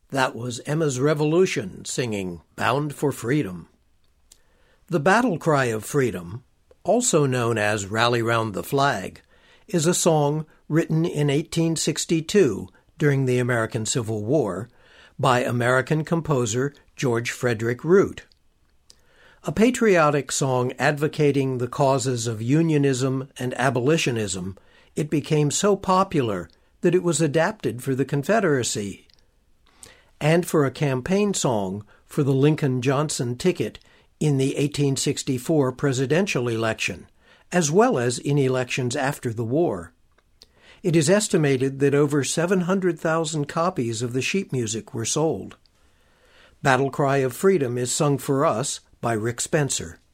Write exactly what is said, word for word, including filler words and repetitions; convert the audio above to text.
That was Emma's Revolution singing Bound for Freedom. The Battle Cry of Freedom, also known as Rally Round the Flag, is a song written in eighteen sixty-two during the American Civil War by American composer George Frederick Root. A patriotic song advocating the causes of unionism and abolitionism, it became so popular that it was adapted for the Confederacy and for a campaign song for the Lincoln-Johnson ticket in the eighteen sixty-four presidential election, as well as in elections after the war. It is estimated that over seven hundred thousand copies of the sheet music were sold. Battle Cry of Freedom is sung for us by Rick Spencer.